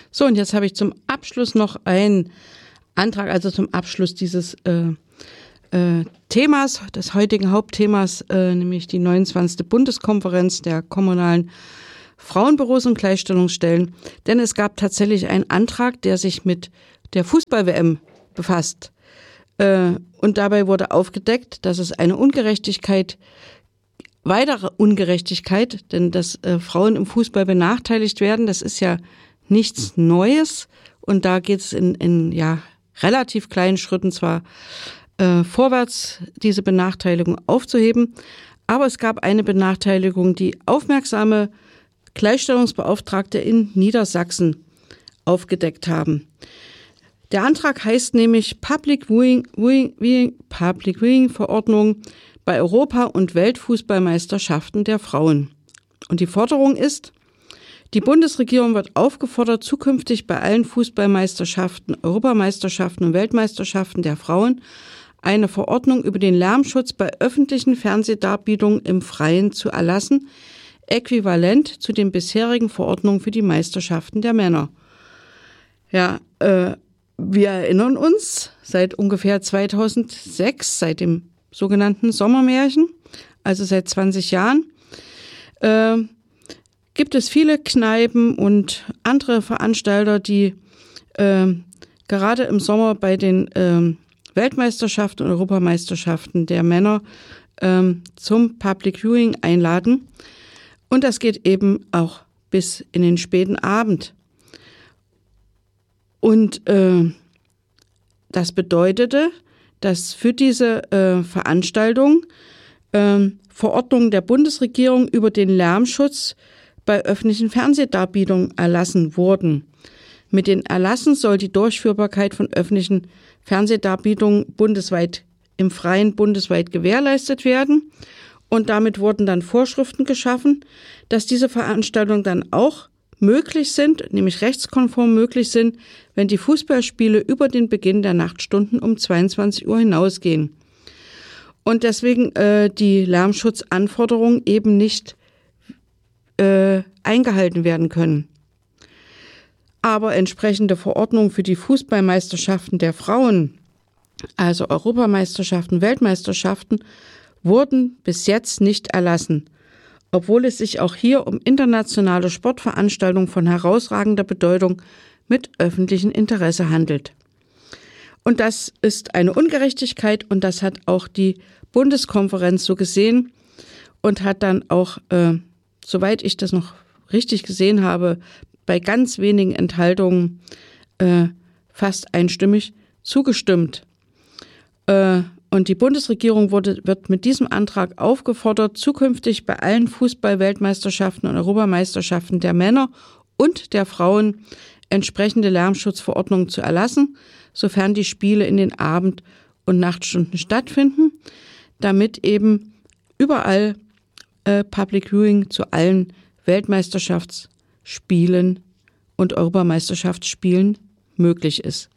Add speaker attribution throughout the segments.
Speaker 1: So, und jetzt habe ich zum Abschluss noch einen Antrag, also zum Abschluss dieses Themas, des heutigen Hauptthemas, nämlich die 29. Bundeskonferenz der kommunalen Frauenbüros und Gleichstellungsstellen. Denn es gab tatsächlich einen Antrag, der sich mit der Fußball-WM befasst. Und dabei wurde aufgedeckt, dass es eine weitere Ungerechtigkeit, denn dass Frauen im Fußball benachteiligt werden, das ist ja nichts Neues. Und da geht es in relativ kleinen Schritten zwar vorwärts, diese Benachteiligung aufzuheben, aber es gab eine Benachteiligung, die aufmerksame Gleichstellungsbeauftragte in Niedersachsen aufgedeckt haben. Der Antrag heißt nämlich Public Viewing Verordnung bei Europa- und Weltfußballmeisterschaften der Frauen. Und die Forderung ist, die Bundesregierung wird aufgefordert, zukünftig bei allen Fußballmeisterschaften, Europameisterschaften und Weltmeisterschaften der Frauen eine Verordnung über den Lärmschutz bei öffentlichen Fernsehdarbietungen im Freien zu erlassen, äquivalent zu den bisherigen Verordnungen für die Meisterschaften der Männer. Ja, wir erinnern uns, seit ungefähr 2006, seit dem sogenannten Sommermärchen, also seit 20 Jahren, gibt es viele Kneipen und andere Veranstalter, die gerade im Sommer bei den Weltmeisterschaften und Europameisterschaften der Männer zum Public Viewing einladen. Und das geht eben auch bis in den späten Abend. Und das bedeutete, dass für diese Veranstaltung Verordnungen der Bundesregierung über den Lärmschutz bei öffentlichen Fernsehdarbietungen erlassen wurden. Mit den Erlassen soll die Durchführbarkeit von öffentlichen Fernsehdarbietungen im Freien bundesweit gewährleistet werden. Und damit wurden dann Vorschriften geschaffen, dass diese Veranstaltungen dann auch möglich sind, nämlich rechtskonform möglich sind, wenn die Fußballspiele über den Beginn der Nachtstunden um 22 Uhr hinausgehen. Und deswegen die Lärmschutzanforderungen eben nicht eingehalten werden können. Aber entsprechende Verordnungen für die Fußballmeisterschaften der Frauen, also Europameisterschaften, Weltmeisterschaften, wurden bis jetzt nicht erlassen, obwohl es sich auch hier um internationale Sportveranstaltungen von herausragender Bedeutung mit öffentlichem Interesse handelt. Und das ist eine Ungerechtigkeit und das hat auch die Bundeskonferenz so gesehen und hat dann auch, soweit ich das noch richtig gesehen habe, bei ganz wenigen Enthaltungen fast einstimmig zugestimmt. Und die Bundesregierung wird mit diesem Antrag aufgefordert, zukünftig bei allen Fußball-Weltmeisterschaften und Europameisterschaften der Männer und der Frauen entsprechende Lärmschutzverordnungen zu erlassen, sofern die Spiele in den Abend- und Nachtstunden stattfinden, damit eben überall Public Viewing zu allen Weltmeisterschaftsspielen und Europameisterschaftsspielen möglich ist.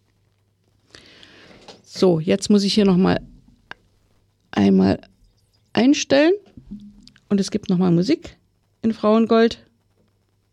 Speaker 1: So, jetzt muss ich hier nochmal einmal einstellen und es gibt nochmal Musik in Frauengold.